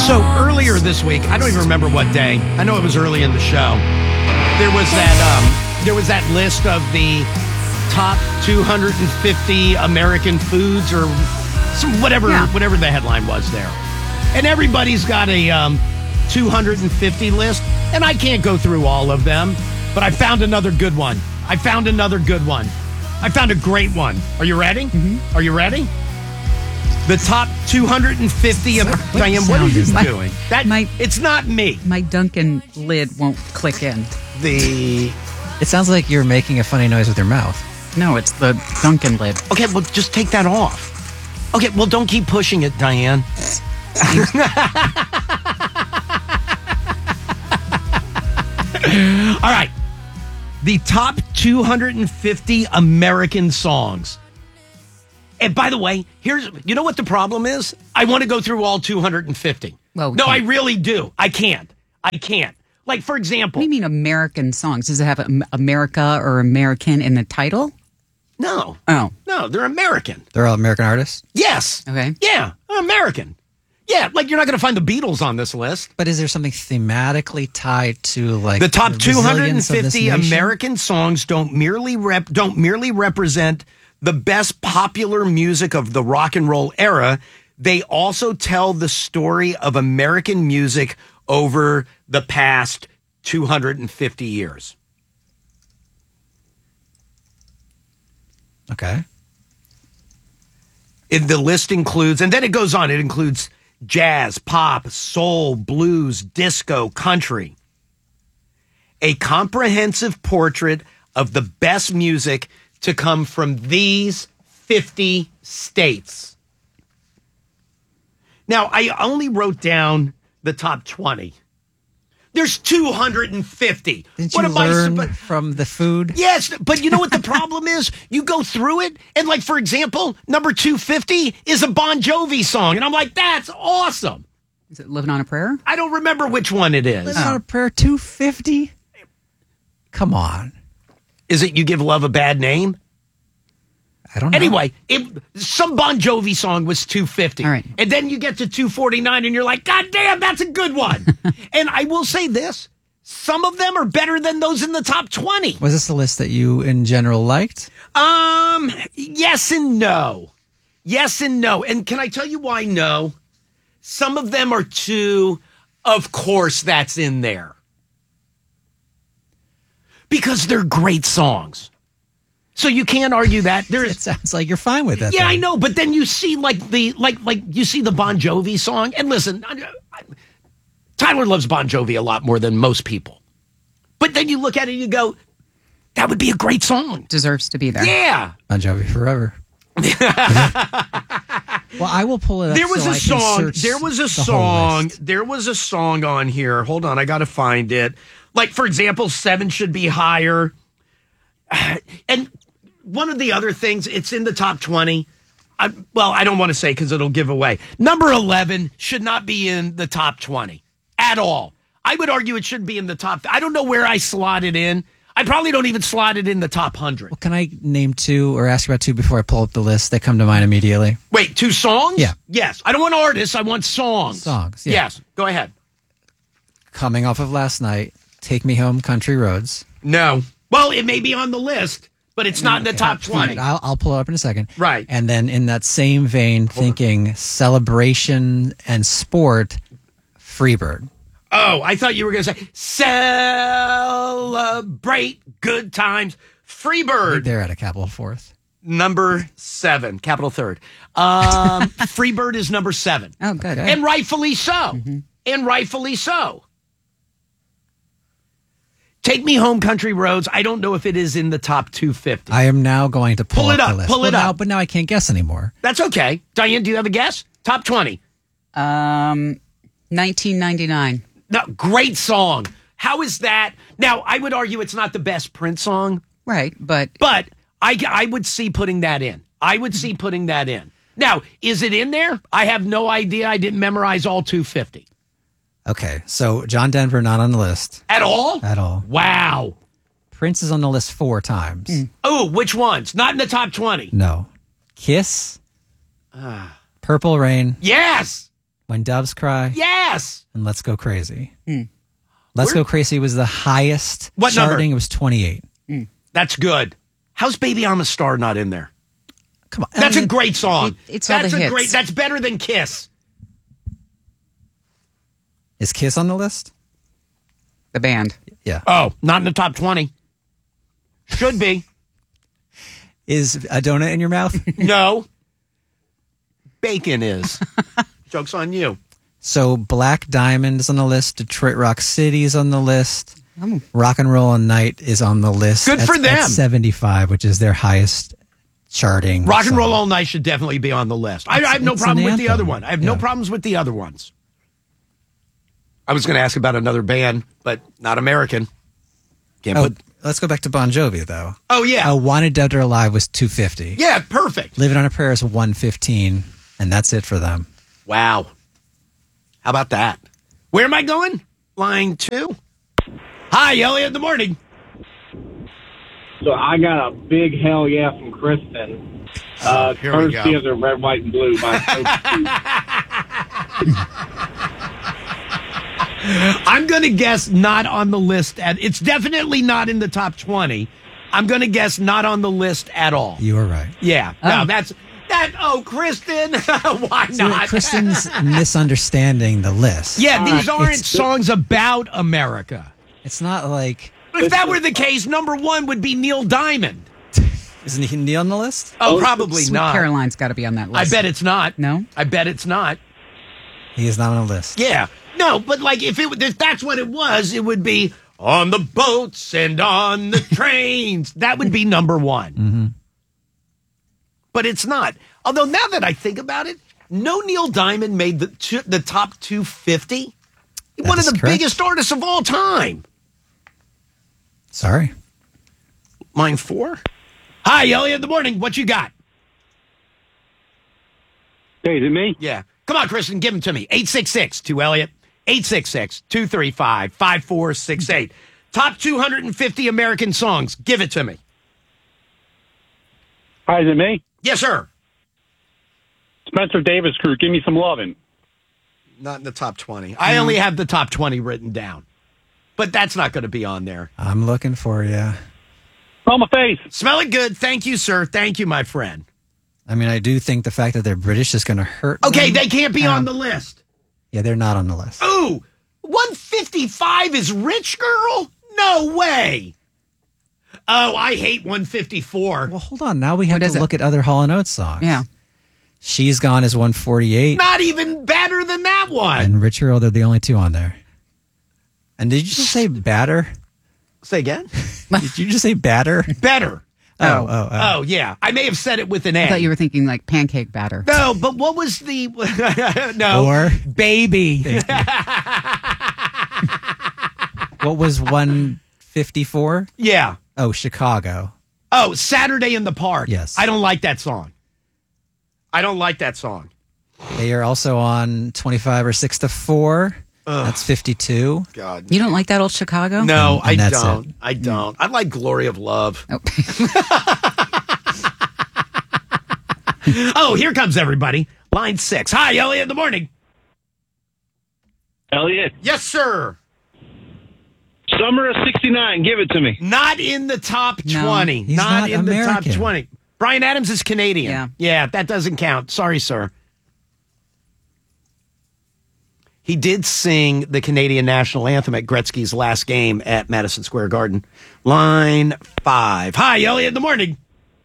So earlier this week, I don't even remember what day. I know it was early in the show. There was that list of the top 250 American foods or whatever the headline was there. And everybody's got a 250 list, and I can't go through all of them, but I found another good one. I found a great one. Are you ready? Mm-hmm. Are you ready? The top 250 of Diane, what are you doing? It's not me. My Dunkin' lid won't click in. It sounds like you're making a funny noise with your mouth. No, it's the Dunkin' lid. Okay, well, just take that off. Okay, well, don't keep pushing it, Diane. All right. The top 250 American songs. And by the way, you know what the problem is? I want to go through all 250. Well, no, I really do. I can't. Like, for example. What do you mean American songs? Does it have America or American in the title? No. Oh. No, they're American. They're all American artists? Yes. Okay. Yeah, American. Yeah, like you're not going to find the Beatles on this list. But is there something thematically tied to like the top the 250 American songs don't merely represent the best popular music of the rock and roll era. They also tell the story of American music over the past 250 years. Okay. The list includes, and then it goes on, it includes jazz, pop, soul, blues, disco, country. A comprehensive portrait of the best music to come from these 50 states. Now, I only wrote down the top 20. There's 250. Didn't you learn from the food? Yes, but you know what the problem is? You go through it, and like, for example, number 250 is a Bon Jovi song. And I'm like, that's awesome. Is it Living on a Prayer? I don't remember which one it is. Living on a Prayer 250? Come on. Is it You Give Love a Bad Name? I don't know. Anyway, some Bon Jovi song was 250. All right. And then you get to 249 and you're like, God damn, that's a good one. And I will say this, some of them are better than those in the top 20. Was this a list that you in general liked? Yes and no. Yes and no. And can I tell you why no? Some of them are too, of course that's in there. Because they're great songs. So you can't argue that. It sounds like you're fine with that. Yeah, I know, but then you see you see the Bon Jovi song, and listen, Tyler loves Bon Jovi a lot more than most people. But then you look at it and you go, that would be a great song. Deserves to be there. Yeah. Bon Jovi forever. Well, I will pull it up. There was a song on here. Hold on, I got to find it. Like, for example, 7 Should Be Higher. And one of the other things, it's in the top 20. I don't want to say because it'll give away. Number 11 should not be in the top 20 at all. I would argue it should be in the top. I don't know where I slot it in. I probably don't even slot it in the top 100. Well, can I name 2 or ask about 2 before I pull up the list? They come to mind immediately. Wait, 2 songs? Yeah. Yes. I don't want artists. I want songs. Songs, yeah. Yes. Go ahead. Coming off of last night, Take Me Home, Country Roads. No. Well, it may be on the list, but it's not in the top 20. I'll pull it up in a second. Right. And then in that same vein, thinking celebration and sport, Freebird. Oh, I thought you were going to say celebrate good times. Freebird. They're at a capital fourth. Number 7, capital third. Freebird is number 7. Oh, good. And rightfully so. Mm-hmm. And rightfully so. Take Me Home, Country Roads. I don't know if it is in the top 250. I am now going to pull it up up. the list. Pull it up. But now I can't guess anymore. That's okay. Diane, do you have a guess? Top 20. 1999. No, great song. How is that? Now, I would argue it's not the best Prince song. Right, but I would see putting that in. I would see putting that in. Now, is it in there? I have no idea. I didn't memorize all 250. Okay, so John Denver not on the list. At all? At all. Wow. Prince is on the list 4 times. Oh, which ones? Not in the top 20. No. Kiss. Purple Rain. Yes. When Doves Cry, Yes. and Let's Go Crazy. Let's Go Crazy was the highest What number? charting. It was 28. That's good. How's Baby I'm a Star not in there? Come on. That's a great song. It's all That's the a hits. great. That's better than Kiss. Is Kiss on the list? The band. Yeah. Oh, not in the top 20. Should be. Is a donut in your mouth? No. Bacon is. Joke's on you. So Black Diamond is on the list. Detroit Rock City is on the list. Oh. Rock and Roll and Night is on the list. Good for them. At 75, which is their highest charting. Rock and song. Roll All Night should definitely be on the list. I have no it's problem an with the anthem. other one. I have no Yeah. problems with the other ones. I was going to ask about another band, but not American. Can't Oh, put. let's go back to Bon Jovi, though. Oh, yeah. Wanted Dead or Alive was 250. Yeah, perfect. Living on a Prayer is 115, and that's it for them. Wow. How about that? Where am I going? Line 2. Hi, Elliot in the morning. So I got a big hell yeah from Kristen. Here we Courtesy go. of the Red, White, and Blue by I'm going to guess not on the list. It's definitely not in the top 20. I'm going to guess not on the list at all. You were right. Yeah. No, that's that. Oh, Kristen. Why So not? Kristen's misunderstanding the list. Yeah, these aren't It's- songs about America. It's not like... If that were the case, number 1 would be Neil Diamond. Isn't he Neil on the list? Oh, probably Sweet not. Caroline's got to be on that I list. bet it's not. No? I bet it's not. He is not on the list. Yeah. No, but like if that's what it was, it would be on the boats and on the trains. That would be number 1. Mm-hmm. But it's not. Although now that I think about it, no Neil Diamond made the top 250. One of is the correct. biggest artists of all time. Sorry. Line 4. Hi, Elliot in the morning. What you got? Hey, is it me? Yeah. Come on, Kristen, give them to me. 866-2-ELLIOT. 866-235-5468. Top 250 American songs. Give it to me. Hi, is it me? Yes, sir. Spencer Davis Crew, give me some lovin'. Not in the top 20. I only have the top 20 written down. But that's not going to be on there. I'm looking for you. On my face. Smell it good. Thank you, sir. Thank you, my friend. I mean, I do think the fact that they're British is going to hurt Okay, them. they can't be on the list. Yeah, they're not on the list. Ooh, 155 is Rich Girl? No way. Oh, I hate 154. Well, hold on. Now we have What is to it? look at other Hall & Oates songs. Yeah. She's Gone is 148. Not even better than that one. And Rich Girl, they're the only two on there. And did you just say batter? Say again? Did you just say batter? Better. Oh. Yeah. I may have said it with an A. I thought you were thinking like pancake batter. No, but what was the... no. Or Baby. what was 154? Yeah. Oh, Chicago. Oh, Saturday in the Park. Yes. I don't like that song. I don't like that song. They are also on 25 or 6 to 4. That's 52. God. You don't like that old Chicago? No, And I that's don't. it. I don't. I like Glory of Love. Oh. Oh, here comes everybody. Line 6. Hi, Elliot in the morning. Elliot, Yes, sir. Summer of 69, give it to me. Not in the top No. 20. He's not not in the top American. 20. Brian Adams is Canadian. Yeah. Yeah, that doesn't count. Sorry, sir. He did sing the Canadian national anthem at Gretzky's last game at Madison Square Garden. Line 5. Hi, Elliot in the morning.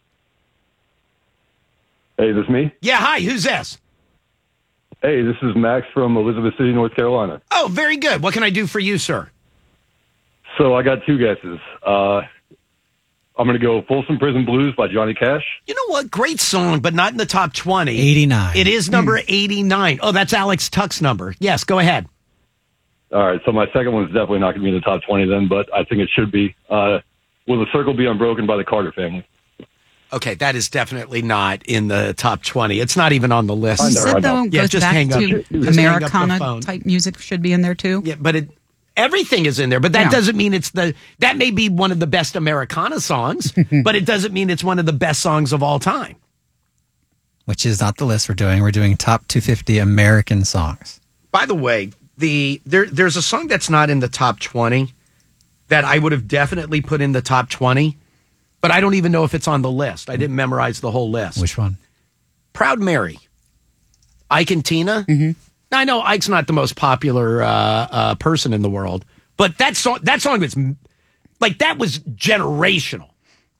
Hey, this me? Yeah, hi. Who's this? Hey, this is Max from Elizabeth City, North Carolina. Oh, very good. What can I do for you, sir? So I got two guesses. I'm going to go Folsom Prison Blues by Johnny Cash. You know what? Great song, but not in the top 20. 89. It is number 89. Oh, that's Alex Tuck's number. Yes, go ahead. All right, so my second one's definitely not going to be in the top 20 then, but I think it should be. Will the Circle Be Unbroken by the Carter Family? Okay, that is definitely not in the top 20. It's not even on the list. I You know, said, though, Yeah, goes just back hang up. to Just hang up the phone. Americana type music should be in there too. Yeah, but everything is in there, but that Yeah. doesn't mean that may be one of the best Americana songs, but it doesn't mean it's one of the best songs of all time. which is not the list we're doing. We're doing top 250 American songs. By the way, there's a song that's not in the top 20 that I would have definitely put in the top 20, but I don't even know if it's on the list. I didn't memorize the whole list. Which one? Proud Mary. Ike and Tina. Mm-hmm. I know Ike's not the most popular person in the world, but that song was like, that was generational.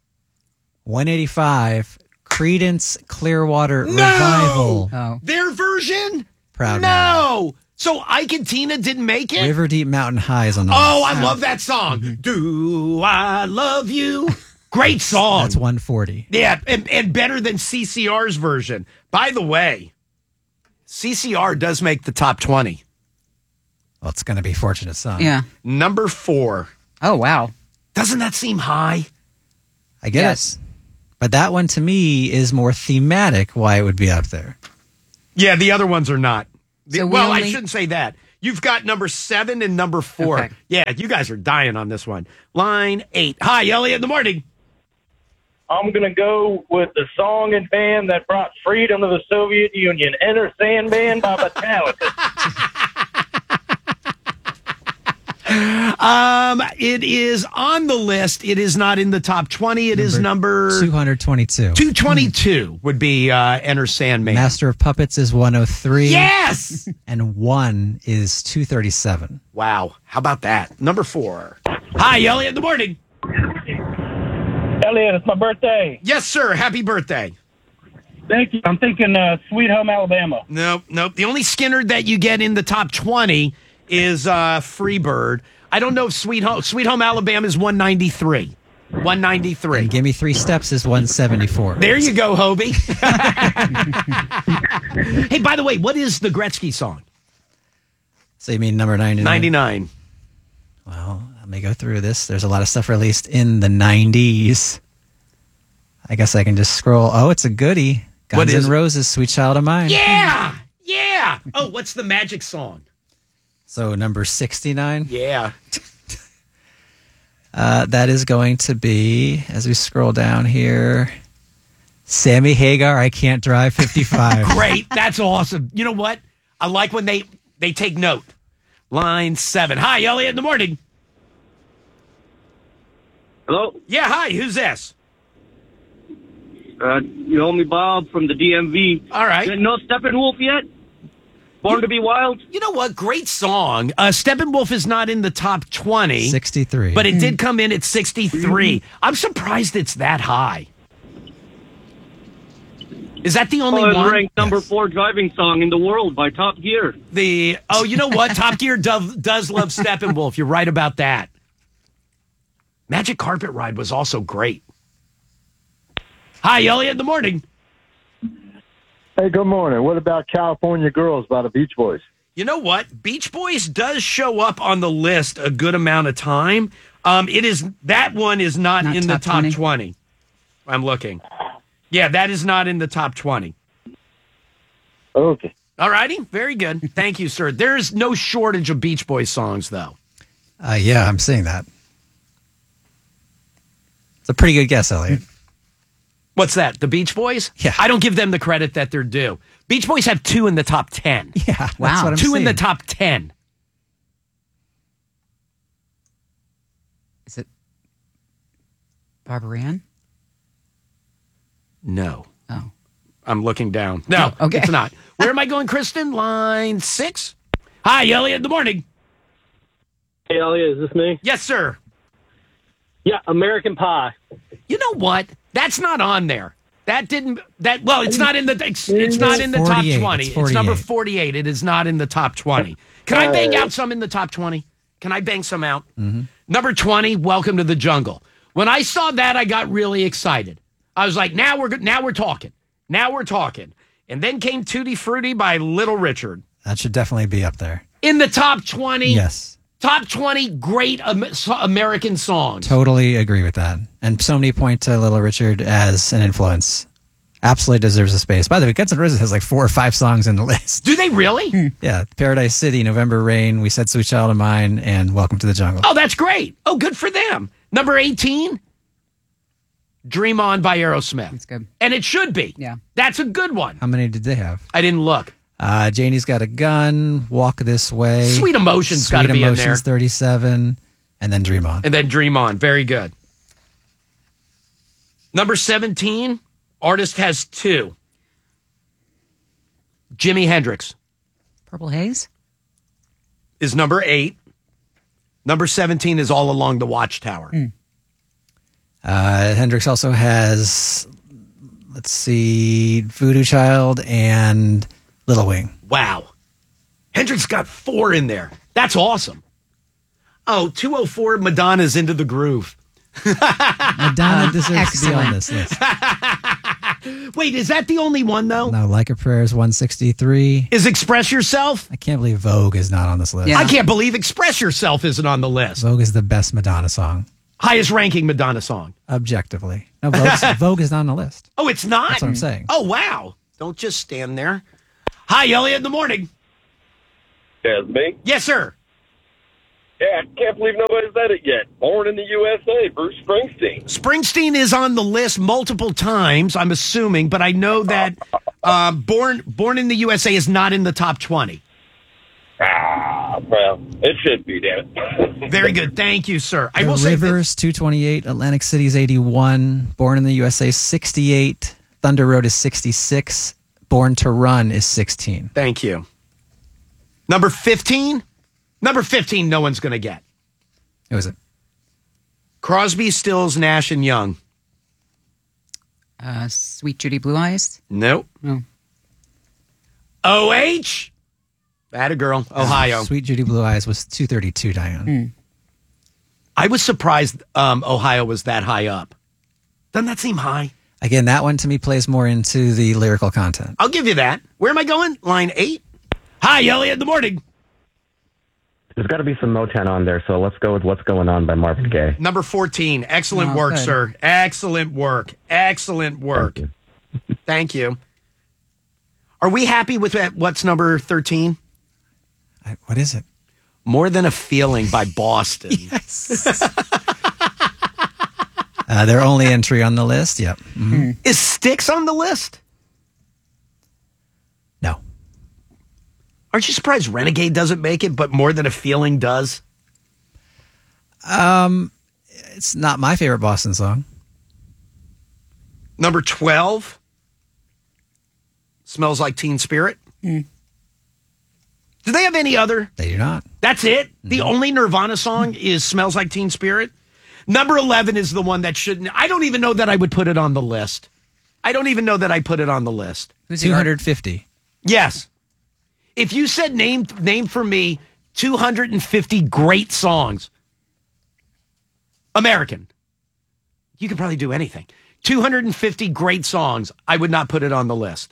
185, Creedence Clearwater Revival. Oh. Their version? Proud No. So Ike and Tina didn't make it? River Deep Mountain High is on the Oh, list. I love that song. Do I love you? Great song. That's 140. Yeah, and better than CCR's version. By the way, CCR does make the top 20. Well, it's going to be Fortunate Son. Yeah. Number 4. Oh, wow. Doesn't that seem high? I guess. Yes. But that one to me is more thematic why it would be up there. Yeah, the other ones are not. So I shouldn't say that. You've got number 7 and number 4. Okay. Yeah, you guys are dying on this one. Line 8. Hi, Elliot in the morning. I'm going to go with the song and band that brought freedom to the Soviet Union, Enter Sandman by Metallica. It is on the list. It is not in the top 20. It is number 222. 222 would be Enter Sandman. Master of Puppets is 103. Yes! And 1 is 237. Wow. How about that? Number 4. Hi, Elliot in the morning. Elliot, it's my birthday. Yes, sir. Happy birthday. Thank you. I'm thinking Sweet Home Alabama. Nope. The only Skinner that you get in the top 20 is Freebird. I don't know if Sweet Home Alabama is 193. 193. And Give Me 3 Steps is 174. There you go, Hobie. Hey, by the way, what is the Gretzky song? So you mean number 99? 99. Well, let me go through this. There's a lot of stuff released in the 90s. I guess I can just scroll. Oh, it's a goodie. Guns N' Roses, Sweet Child of Mine. Yeah. Oh, what's the Magic song? So number 69. Yeah. That is going to be, as we scroll down here, Sammy Hagar, I Can't Drive 55. Great. That's awesome. You know what? I like when they take note. Line 7. Hi, Elliot in the morning. Hello? Yeah, hi. Who's this? You know me, Bob, from the DMV. All right. Didn't know Steppenwolf yet? Born to be Wild? You know what? Great song. Steppenwolf is not in the top 20. 63. But it did come in at 63. I'm surprised it's that high. Is that the only one? Ranked number 4 driving song in the world by Top Gear. You know what? Top Gear does love Steppenwolf. You're right about that. Magic Carpet Ride was also great. Hi, Elliot in the morning. Hey, good morning. What about California Girls by the Beach Boys? You know what? Beach Boys does show up on the list a good amount of time. That one is not in the top 20. I'm looking. Yeah, that is not in the top 20. Okay. All righty. Very good. Thank you, sir. There's no shortage of Beach Boys songs, though. Yeah, I'm seeing that. It's a pretty good guess, Elliot. What's that? The Beach Boys? Yeah. I don't give them the credit that they're due. Beach Boys have 2 in the top 10. Yeah, that's wow. what I'm 2 saying. in the top 10. Is it Barbara Ann? No. Oh. I'm looking down. No, okay. It's not. Where am I going, Kristen? Line 6. Hi, Elliot in the morning. Hey, Elliot, is this me? Yes, sir. Yeah, American Pie. You know what? That's not on there. It's not in the top 20. It's number 48. It is not in the top 20. Can I bang out some in the top 20? Can I bang some out? Mm-hmm. Number 20, Welcome to the Jungle. When I saw that, I got really excited. I was like, now we're talking. Now we're talking. And then came Tutti Frutti by Little Richard. That should definitely be up there. In the top 20. Yes. Top 20 great American songs. Totally agree with that. And so many point to Little Richard as an influence. Absolutely deserves a space. By the way, Guns N' Roses has like 4 or 5 songs in the list. Do they really? Yeah. Paradise City, November Rain, We Said Sweet Child of Mine, and Welcome to the Jungle. Oh, that's great. Oh, good for them. Number 18. Dream On by Aerosmith. That's good. And it should be. Yeah. That's a good one. How many did they have? I didn't look. Janie's Got a Gun, Walk This Way. Sweet Emotions got to be in there. 37, and then Dream On. And then Dream On. Very good. Number 17, artist has 2. Jimi Hendrix Purple Haze? is number 8. Number 17 is All Along the Watchtower. Hendrix also has, let's see, Voodoo Child and Little Wing. Wow. Hendrix got 4 in there. That's awesome. Oh, 204, Madonna's Into the Groove. Madonna deserves to be on this list. Wait, is that the only one, though? No, Like a Prayer is 163. Is Express Yourself? I can't believe Vogue is not on this list. Yeah. I can't believe Express Yourself isn't on the list. Vogue is the best Madonna song, Highest ranking Madonna song. objectively. No, Vogue is not on the list. Oh, it's not? That's what I'm saying. Oh, wow. Don't just stand there. Hi, Elliot in the morning. Yeah, it's me. Yes, sir. Yeah, I can't believe nobody's said it yet. Born in the USA, Bruce Springsteen. Springsteen is on the list multiple times, I'm assuming, but I know that Born in the USA is not in the top 20. Well, it should be, damn it. Very good. Thank you, sir. I The will say that Rivers, 228. Atlantic City's 81. Born in the USA, 68. Thunder Road is 66. Born to Run is 16. Thank you. Number 15? Number 15, no one's going to get. Who is it? Crosby, Stills, Nash, and Young. Sweet Judy Blue Eyes? Nope. No. OH? That a girl. Ohio. Sweet Judy Blue Eyes was 232, Diane. I was surprised Ohio was that high up. Doesn't that seem high? Again, that one to me plays more into the lyrical content. I'll give you that. Where am I going? Line 8. Hi, Elliot in the morning. There's got to be some Motown on there, so let's go with What's Going On by Marvin Gaye. Number 14. Excellent Oh, work, good. sir. Excellent work. Excellent work. Thank Thank you. Are we happy with that? What's number 13? What is it? More Than a Feeling by Boston. Their only entry on the list. Yep. Mhm. Is Styx on the list? No. Aren't you surprised Renegade doesn't make it, but More Than a Feeling does? It's not my favorite Boston song. Number 12. Smells Like Teen Spirit. Do they have any other? They do not. That's it? The only Nirvana song is Smells Like Teen Spirit? Number 11 is the one that shouldn't. I don't even know that I would put it on the list. I don't even know that I put it on the list. Who's the art- 250. Yes. If you said name for me 250 great songs, American, you could probably do anything. 250 great songs, I would not put it on the list.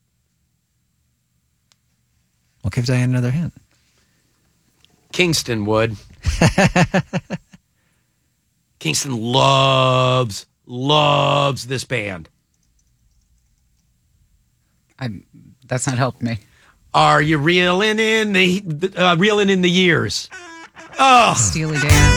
We'll give Diane another hint. Kingston would. Kingston loves this band. That's not helped me. Are you reeling in the years? Oh, Steely Dan.